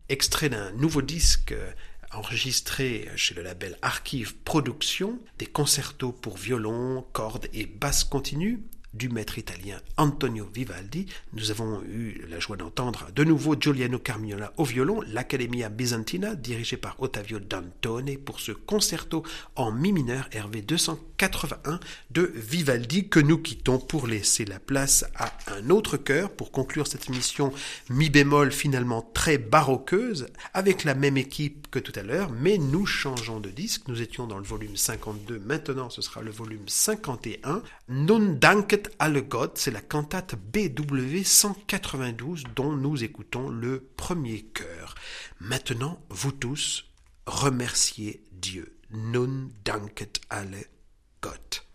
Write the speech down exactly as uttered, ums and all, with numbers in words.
extrait d'un nouveau disque enregistré chez le label Archive Productions, des concertos pour violon, cordes et basse continue du maître italien Antonio Vivaldi. Nous avons eu la joie d'entendre de nouveau Giuliano Carmignola au violon, l'Accademia Bizantina dirigée par Ottavio Dantone pour ce concerto en mi mineur R V deux cent quatre-vingt-un de Vivaldi que nous quittons pour laisser la place à un autre chœur pour conclure cette émission mi bémol finalement très baroqueuse avec la même équipe que tout à l'heure, mais nous changeons de disque. Nous étions dans le volume cinquante-deux, maintenant ce sera le volume cinquante et un. Nun danket alle Gott, c'est la cantate B W cent quatre-vingt-douze dont nous écoutons le premier chœur. Maintenant, vous tous, remerciez Dieu. Nun danket alle Gott.